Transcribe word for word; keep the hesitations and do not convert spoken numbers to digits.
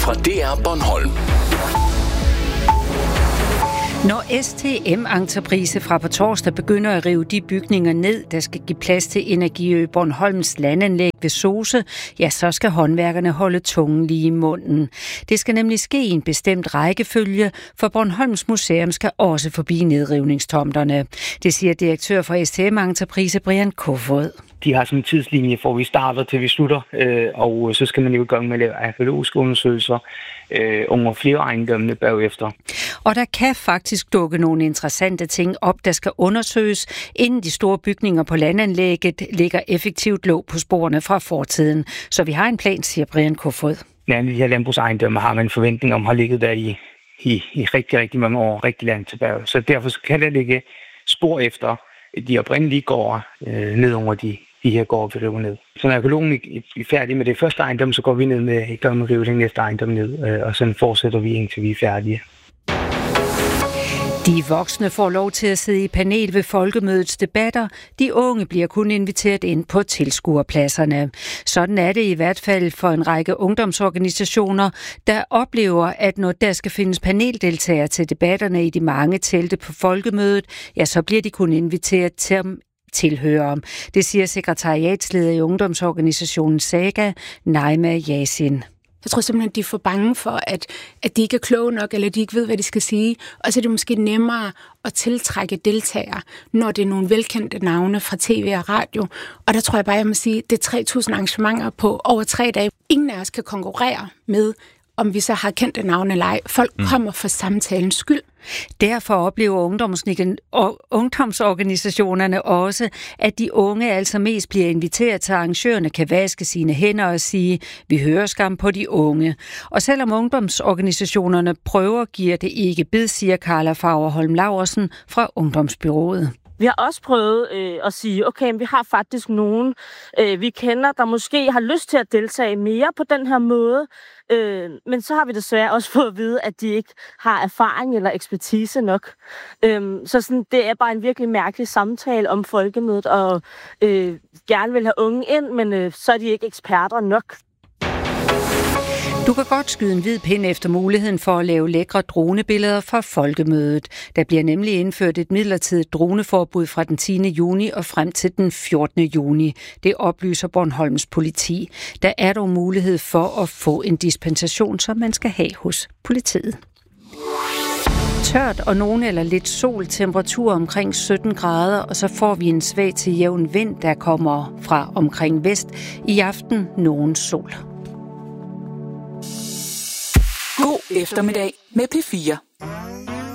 fra D R Bornholm. Når S T M-entreprise fra på torsdag begynder at rive de bygninger ned, der skal give plads til Energiø Bornholms landanlæg ved Sose, ja, så skal håndværkerne holde tungen lige i munden. Det skal nemlig ske i en bestemt rækkefølge, for Bornholms Museum skal også forbi nedrivningstomterne. Det siger direktør for S T M-entreprise Brian Kofod. De har sådan en tidslinje, hvor vi starter til vi slutter, øh, og så skal man jo i gang med at lave arkeologiske undersøgelser øh, under flere ejendommene bagefter. Og der kan faktisk dukke nogle interessante ting op, der skal undersøges, inden de store bygninger på landanlægget lægger effektivt låg på sporene fra fortiden. Så vi har en plan, siger Brian Kofod. Ja, de her landbrugsejendomme har man en forventning om, har ligget der i, i, i rigtig, rigtig mange år, rigtig langt tilbage. Så derfor kan der ligge spor efter de oprindelige gårde øh, ned over de de her gårde, vi river ned. Så når arkeologen er færdig med det første ejendom, så går vi ned med i gang med at rive den næste ejendom ned, og sådan fortsætter vi indtil vi er færdige. De voksne får lov til at sidde i panel ved folkemødets debatter. De unge bliver kun inviteret ind på tilskuerpladserne. Sådan er det i hvert fald for en række ungdomsorganisationer, der oplever, at når der skal findes paneldeltagere til debatterne i de mange telte på folkemødet, ja, så bliver de kun inviteret til tilhører. Det siger sekretariatsleder i ungdomsorganisationen Saga, Naima Yasin. Jeg tror simpelthen, de er for bange for, at, at de ikke er kloge nok, eller de ikke ved, hvad de skal sige. Og så er det måske nemmere at tiltrække deltagere, når det er nogle velkendte navne fra tv og radio. Og der tror jeg bare, jeg må sige, det er tre tusind arrangementer på over tre dage. Ingen af os kan konkurrere med, om vi så har kendte navne eller ej. Folk mm. kommer for samtalens skyld. Derfor oplever ungdomsorganisationerne også, at de unge altså mest bliver inviteret til, arrangørerne kan vaske sine hænder og sige, vi hører skam på de unge. Og selvom ungdomsorganisationerne prøver, giver det ikke bid, siger Carla Fagerholm Laursen fra Ungdomsbyrået. Vi har også prøvet øh, at sige, okay, vi har faktisk nogen, øh, vi kender, der måske har lyst til at deltage mere på den her måde, øh, men så har vi desværre også fået at vide, at de ikke har erfaring eller ekspertise nok. Øh, så sådan, det er bare en virkelig mærkelig samtale om folkemødet, og øh, gerne vil have unge ind, men øh, så er de ikke eksperter nok. Du kan godt skyde en hvid pind efter muligheden for at lave lækre dronebilleder fra folkemødet. Der bliver nemlig indført et midlertidigt droneforbud fra den tiende juni og frem til den fjortende juni. Det oplyser Bornholms politi. Der er dog mulighed for at få en dispensation, som man skal have hos politiet. Tørt og nogen eller lidt sol, temperatur omkring sytten grader, og så får vi en svag til jævn vind, der kommer fra omkring vest. I aften nogen sol. God eftermiddag med P fire.